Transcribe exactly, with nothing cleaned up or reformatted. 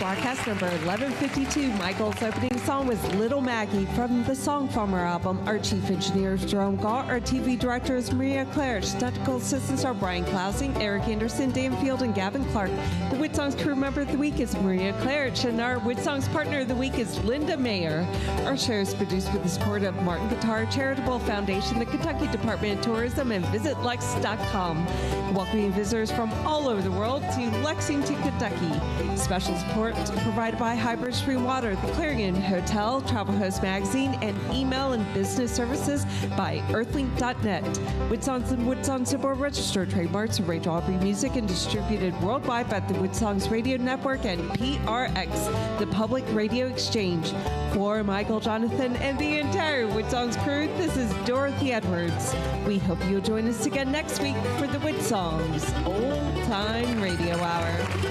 broadcast number eleven fifty-two. Michael's opening song was Little Maggie from the Song Farmer album. Our chief engineer is Jerome Gaw. Our T V director is Maria Claridge. Technical assistants are Brian Klausing, Eric Anderson, Dan Field, and Gavin Clark. The Wit Songs crew member of the week is Maria Claridge, and our Wit Songs partner of the week is Linda Mayer. Our show is produced with the support of Martin Guitar Charitable Foundation, the Kentucky Department of Tourism, and Visit Lex dot com. Welcoming visitors from all over the world to Lexington, Kentucky. Special support provided by Hybrid Stream Water, the Clarion Hotel, Travel Host Magazine, and email and business services by earthlink dot net. Witsongs and Witsongs are registered trademarks of Rachel Aubrey Music and distributed worldwide by the Witsongs Radio Network and P R X, the Public Radio Exchange. For Michael, Jonathan, and the entire Witsongs crew, this is Dorothy Edwards. We hope you'll join us again next week for the Witsongs Old Time Radio Hour.